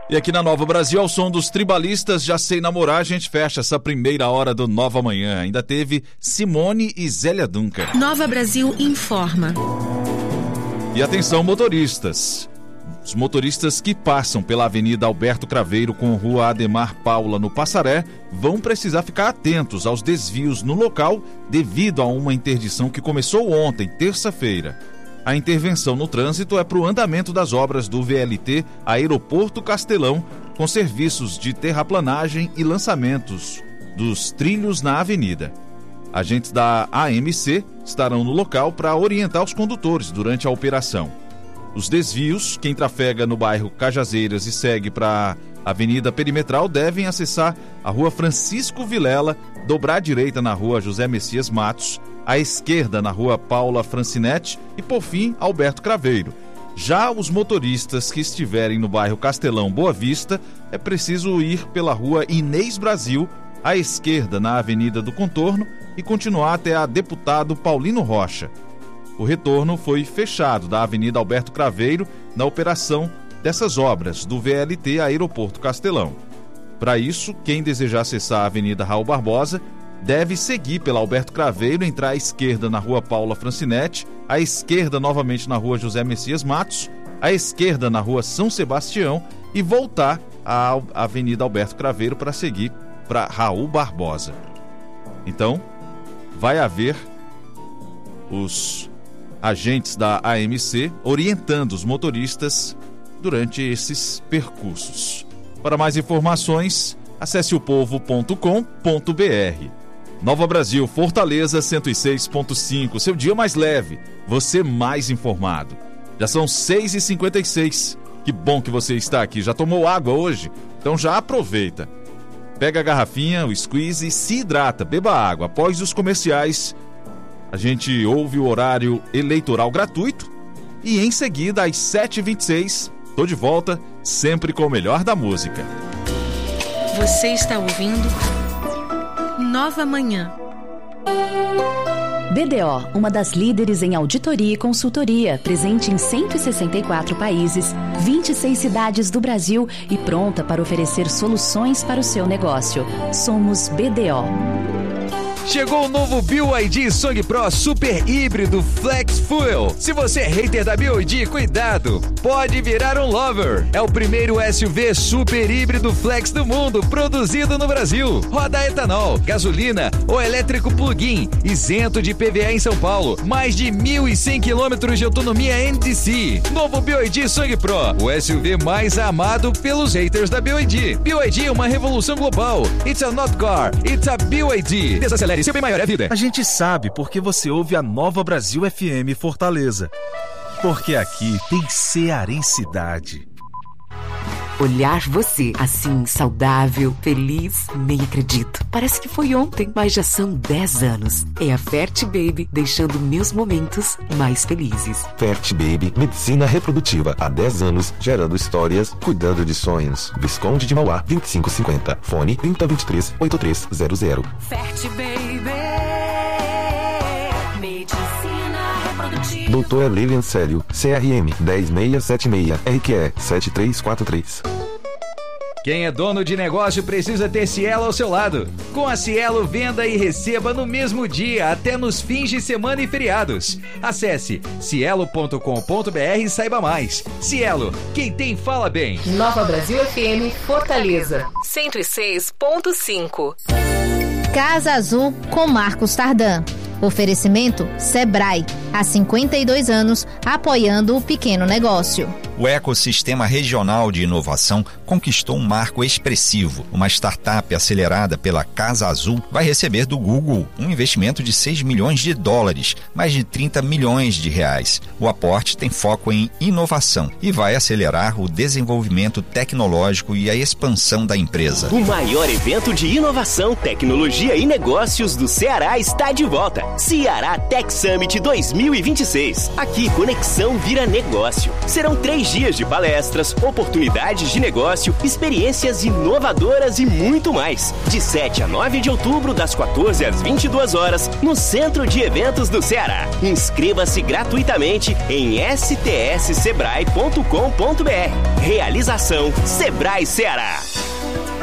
E aqui na Nova Brasil, ao som dos Tribalistas, Já Sei Namorar, a gente fecha essa primeira hora do Nova Manhã. Ainda teve Simone e Zélia Duncan. Nova Brasil informa. E atenção, motoristas. Os motoristas que passam pela Avenida Alberto Craveiro com Rua Ademar Paula no Passaré vão precisar ficar atentos aos desvios no local devido a uma interdição que começou ontem, terça-feira. A intervenção no trânsito é para o andamento das obras do VLT Aeroporto Castelão, com serviços de terraplanagem e lançamentos dos trilhos na avenida. Agentes da AMC estarão no local para orientar os condutores durante a operação. Os desvios, quem trafega no bairro Cajazeiras e segue para a Avenida Perimetral, devem acessar a Rua Francisco Vilela, dobrar à direita na Rua José Messias Matos, à esquerda na Rua Paula Francinetti e, por fim, Alberto Craveiro. Já os motoristas que estiverem no bairro Castelão Boa Vista, é preciso ir pela Rua Inês Brasil, à esquerda na Avenida do Contorno e continuar até a Deputado Paulino Rocha. O retorno foi fechado da Avenida Alberto Craveiro na operação dessas obras do VLT Aeroporto Castelão. Para isso, quem desejar acessar a Avenida Raul Barbosa deve seguir pela Alberto Craveiro, entrar à esquerda na Rua Paula Francinetti, à esquerda novamente na Rua José Messias Matos, à esquerda na Rua São Sebastião e voltar à Avenida Alberto Craveiro para seguir para Raul Barbosa. Então, vai haver os agentes da AMC orientando os motoristas durante esses percursos. Para mais informações, acesse opovo.com.br. Nova Brasil, Fortaleza 106.5, seu dia mais leve, você mais informado. Já são 6h56, que bom que você está aqui. Já tomou água hoje? Então já aproveita. Pega a garrafinha, o squeeze e se hidrata, beba água. Após os comerciais, a gente ouve o horário eleitoral gratuito e em seguida, às 7h26, tô de volta, sempre com o melhor da música. Você está ouvindo Nova Manhã. BDO, uma das líderes em auditoria e consultoria, presente em 164 países, 26 cidades do Brasil e pronta para oferecer soluções para o seu negócio. Somos BDO. Chegou o novo BYD Song Pro Super Híbrido Flex Fuel. Se você é hater da BYD, cuidado, pode virar um lover. É o primeiro SUV super híbrido flex do mundo, produzido no Brasil. Roda etanol, gasolina ou elétrico plug-in, isento de PVA em São Paulo. Mais de 1.100 km de autonomia NDC. Novo BYD Song Pro, o SUV mais amado pelos haters da BYD. BYD é uma revolução global. It's a not car, it's a BYD. Desacelere, seu bem maior é a vida. A gente sabe porque você ouve a Nova Brasil FM Fortaleza. Porque aqui tem cearensidade. Olhar você assim, saudável, feliz, nem acredito. Parece que foi ontem, mas já são 10 anos. É a Fert Baby deixando meus momentos mais felizes. Fert Baby, medicina reprodutiva há 10 anos, gerando histórias, cuidando de sonhos. Visconde de Mauá, 2550. Fone 3023-8300. Fert Baby, medicina reprodutiva. Doutora Lilian Célio, CRM 10676, RQE 7343. Quem é dono de negócio precisa ter Cielo ao seu lado. Com a Cielo, venda e receba no mesmo dia, até nos fins de semana e feriados. Acesse cielo.com.br e saiba mais. Cielo, quem tem fala bem. Nova Brasil FM Fortaleza 106.5. Casa Azul com Marcos Tardan. Oferecimento Sebrae, há 52 anos, apoiando o pequeno negócio. O ecossistema regional de inovação conquistou um marco expressivo. Uma startup acelerada pela Casa Azul vai receber do Google um investimento de 6 milhões de dólares, mais de 30 milhões de reais. O aporte tem foco em inovação e vai acelerar o desenvolvimento tecnológico e a expansão da empresa. O maior evento de inovação, tecnologia e negócios do Ceará está de volta. Ceará Tech Summit 2026. Aqui, conexão vira negócio. Serão 3 3 dias de palestras, oportunidades de negócio, experiências inovadoras e muito mais. De 7 a 9 de outubro, das 14 às 22 horas, no Centro de Eventos do Ceará. Inscreva-se gratuitamente em stssebrae.com.br. Realização Sebrae Ceará.